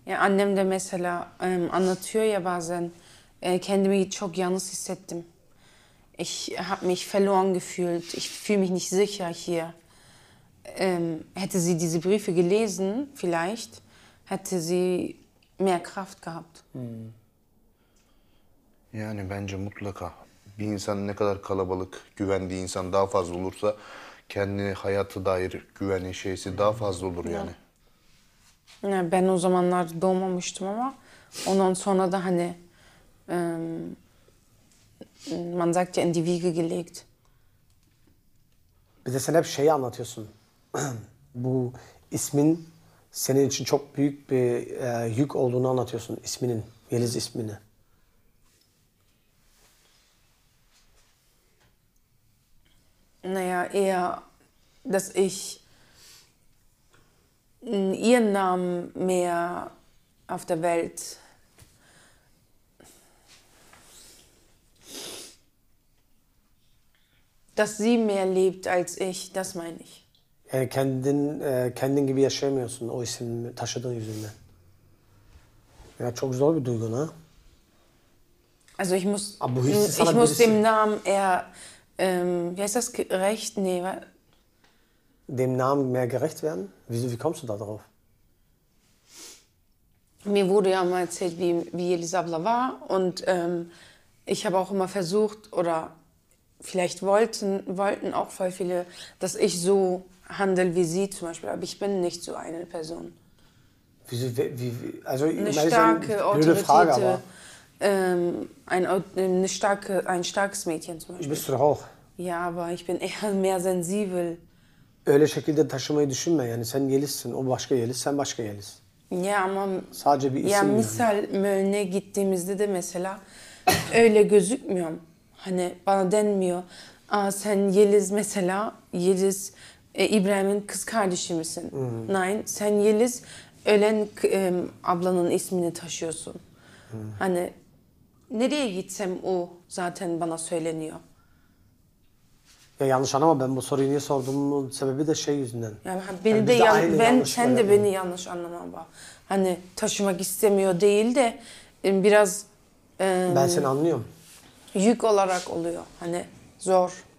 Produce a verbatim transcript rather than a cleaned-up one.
Ya annem de mesela ähm, anlatıyor ya bazen, äh, kendimi çok yalnız hissettim. Ich habe mich verloren gefühlt. Ich fühle mich nicht sicher hier. Ähm, hätte sie diese Briefe gelesen, vielleicht, hätte sie mehr Kraft gehabt. Yani bence mutlaka bir insan ne kadar kalabalık, güvendiği insan daha fazla olursa kendi hayatı dair güveni şeysi daha fazla olur yani. Ya ben o zamanlar doğmamıştım ama ondan sonra da hani ähm, man sagt ja in die Wiege gelegt. Bir de sen hep şeyi anlatıyorsun. Bu ismin senin için çok büyük bir e, yük olduğunu anlatıyorsun, isminin, Yeliz ismini. Naja, eher, dass ich mm, ihren Namen mehr auf der Welt dass sie mehr lebt als ich, das meine ich. Yani kendin e, kendin gibi yaşayamıyorsun o ismi taşıdığın yüzünden. Ya çok zor bir duygu ha. Also ich muss, Aber bu hissi sana ich muss birisi- dem Namen eher, ähm, wie heißt das, gerecht? Nee, wa- Dem Namen mehr gerecht werden? Wieso, wie kommst du da drauf? mir wurde ja mal erzählt, wie, wie Elisabla war und ähm, ich habe auch immer versucht oder vielleicht wollten, wollten auch voll viele, dass ich so handle wie sie zum Beispiel, aber ich bin nicht so eine Person. Wieso, wie, wie, also Eine ich meine, starke, das ist eine blöde Frage, autoritäre, aber ähm, ein, au- eine starke, ein starkes Mädchen zum Beispiel. bist du doch auch. Ja, aber ich bin eher mehr sensibel. Öyle şekilde taşımayı düşünme yani sen Yeliz'sin, o başka Yeliz, sen başka Yeliz. Ya ama Sadece bir isim ya yani. misal Möln'e gittiğimizde de mesela öyle gözükmüyorum. Hani bana denmiyor. Aa, sen Yeliz mesela, Yeliz e, İbrahim'in kız kardeşi misin? Nein, sen Yeliz ölen k- e, ablanın ismini taşıyorsun. Hani nereye gitsem o zaten bana söyleniyor. Ya yanlış anlama, ben bu soruyu niye sorduğumun sebebi de şey yüzünden. Yani beni Yani de biz de yan- aynı ben yanlışlıkla sen de yapalım. beni yanlış anlama bak. Hani taşımak istemiyor değil de e, biraz e, Ben seni anlıyorum. yük olarak oluyor. Hani zor.